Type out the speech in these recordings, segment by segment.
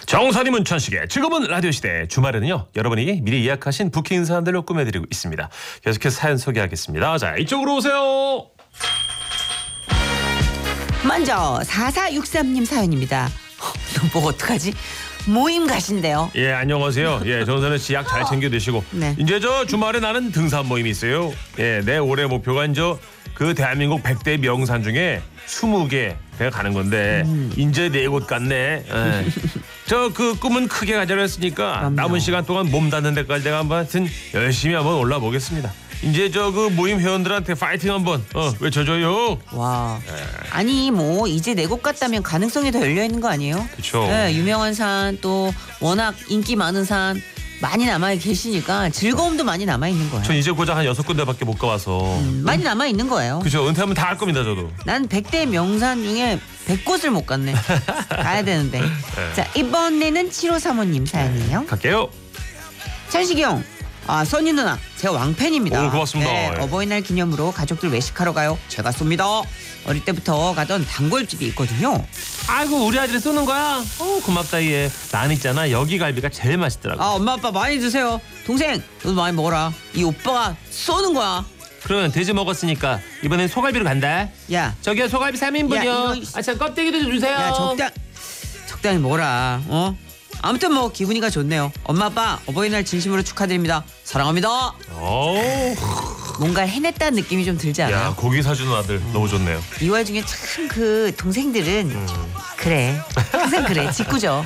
정선이 문천식의 즐거운 라디오 시대 주말에는요 여러분이 미리 예약하신 부킹 사연들로 꾸며드리고 있습니다. 계속해서 사연 소개하겠습니다. 자, 이쪽으로 오세요. 먼저 4463님 사연입니다. 너 뭐 어떡하지? 모임 가신대요. 예, 안녕하세요. 예, 정선은 씨 약 잘 챙겨 드시고. 네. 이제 저 주말에 나는 등산 모임이 있어요. 예, 내 올해 목표가 이제 그 대한민국 100대 명산 중에 20개가 가는 건데 이제 4곳 갔네. 저 그 꿈은 크게 가자고 했으니까 그럼요. 남은 시간 동안 몸 닿는 데까지 내가 한번 하여튼 열심히 한번 올라 보겠습니다. 이제 저 그 모임 회원들한테 파이팅 한번 외쳐줘요. 와. 아니 뭐 이제 4곳 갔다면 가능성이 더 열려 있는 거 아니에요? 그쵸. 네, 유명한 산 또 워낙 인기 많은 산 많이 남아 계시니까 즐거움도 많이 남아 있는 거예요. 전 이제 고작 한 6군데밖에 못 가봐서. 많이 남아 있는 거예요. 그죠. 은퇴하면 다 할 겁니다, 저도. 난 100대 명산 중에 100곳을 못 갔네. 가야 되는데. 자, 이번에는 7535님 사연이에요. 갈게요. 천식이 형. 아, 써니 누나. 제가 왕팬입니다. 오, 고맙습니다. 네, 예. 어버이날 기념으로 가족들 외식하러 가요. 제가 쏩니다. 어릴 때부터 가던 단골집이 있거든요. 아이고, 우리 아들이 쏘는 거야? 고맙다, 얘. 난 있잖아, 여기 갈비가 제일 맛있더라고. 아, 엄마 아빠 많이 드세요. 동생, 너도 많이 먹어라. 이 오빠가 쏘는 거야. 그러면 돼지 먹었으니까 이번엔 소갈비로 간다. 야, 저기요, 소갈비 야, 3인분이요. 이거- 참 껍데기도 좀 주세요. 야, 적당히 먹어라. 아무튼 뭐 기분이가 좋네요. 엄마 아빠 어버이날 진심으로 축하드립니다. 사랑합니다. 어우, 뭔가 해냈다는 느낌이 좀 들지 않아요? 야, 고기 사주는 아들 너무 좋네요. 이 와중에 참 그 동생들은 그래 항상 그래 짓궂죠.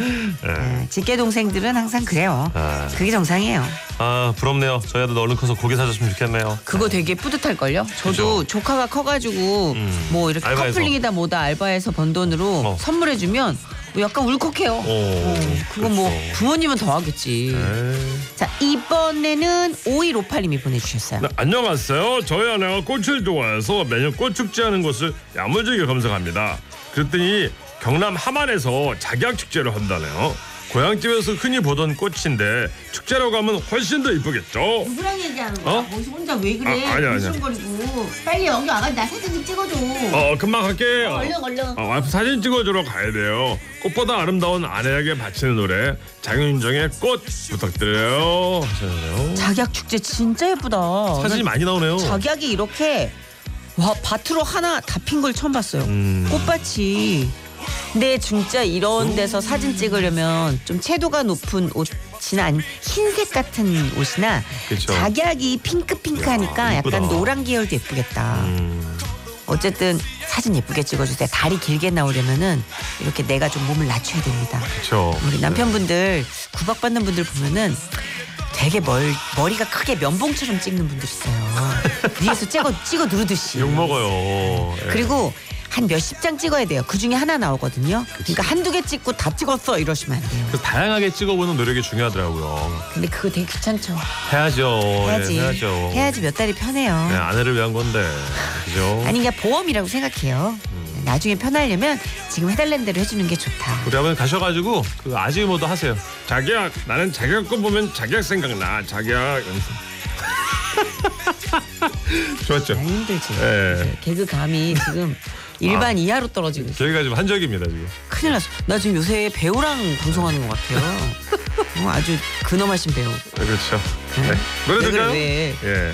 직계 동생들은 항상 그래요. 그게 정상이에요. 아, 부럽네요. 저희 아들 얼른 커서 고기 사줬으면 좋겠네요. 그거 되게 뿌듯할걸요. 저도 그죠. 조카가 커가지고 뭐 이렇게 알바해서. 커플링이다 뭐다 알바해서 번 돈으로 선물해주면 뭐 약간 울컥해요. 그거 뭐 그렇죠. 부모님은 더 하겠지. 자, 이번에는 5158님이 보내주셨어요. 네, 안녕하세요. 저희 아내가 꽃을 좋아해서 매년 꽃축제하는 곳을 야무지게 검색합니다. 그랬더니 경남 함안에서 작약축제를 한다네요. 고향집에서 흔히 보던 꽃인데 축제라고 가면 훨씬 더 이쁘겠죠? 누구랑 얘기하는 거야? 어? 거기서 혼자 왜 그래? 아니야. 거리고 빨리 여기 와가지고 나 사진 좀 찍어줘. 금방 갈게요. 얼른. 와이프 사진 찍어주러 가야 돼요. 꽃보다 아름다운 아내에게 바치는 노래 장윤정의 꽃 부탁드려요. 하셨네요. 작약축제 진짜 예쁘다. 사진이 많이 나오네요. 작약이 이렇게 와 밭으로 하나 다 핀 걸 처음 봤어요. 꽃밭이. 근데 진짜 이런 데서 사진 찍으려면 좀 채도가 높은 옷이나 아니면 흰색 같은 옷이나 그쵸. 작약이 핑크핑크하니까 야, 약간 이쁘다. 노란 계열도 예쁘겠다. 어쨌든 사진 예쁘게 찍어주세요. 다리 길게 나오려면은 이렇게 내가 좀 몸을 낮춰야 됩니다. 그렇죠. 우리 남편분들 구박받는 분들 보면은 되게 머리가 크게 면봉처럼 찍는 분들 있어요. 위에서 찍어 누르듯이. 욕 먹어요. 예. 그리고 한 몇십 장 찍어야 돼요. 그중에 하나 나오거든요. 그러니까 한두 개 찍고 다 찍었어 이러시면 안 돼요. 그래서 다양하게 찍어보는 노력이 중요하더라고요. 근데 그거 되게 귀찮죠. 해야죠. 해야지. 예, 해야죠. 해야지 몇 달이 편해요. 네, 아내를 위한 건데, 그죠? 아니 그냥 보험이라고 생각해요. 나중에 편하려면 지금 해달라는 대로 해주는 게 좋다. 우리 아버님 가셔가지고 그 아지모도 하세요. 자기야, 나는 자기야 거 보면 자기야 생각나. 자기야. 좋았죠. 힘들지. 예. 개그 감이 지금 일반 이하로 떨어지고 있어. 저희가 지금 한적입니다 지금. 큰일 났어. 나 지금 요새 배우랑 방송하는 것 같아요. 아주 근엄하신 배우. 그렇죠. 네. 노래 왜 그래, 들까요? 왜? 예.